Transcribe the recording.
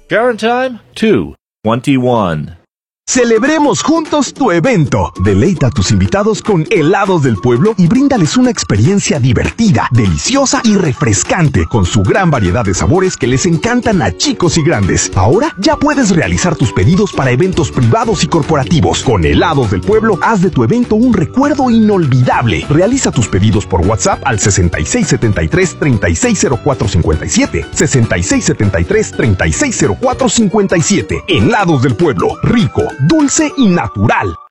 Current time 2:21. Celebremos juntos tu evento. Deleita a tus invitados con helados del pueblo y bríndales una experiencia divertida, deliciosa y refrescante con su gran variedad de sabores que les encantan a chicos y grandes. Ahora ya puedes realizar tus pedidos para eventos privados y corporativos. Con Helados del Pueblo, haz de tu evento un recuerdo inolvidable. Realiza tus pedidos por WhatsApp al 6673-360457. 6673-360457. Helados del Pueblo, rico, dulce y natural.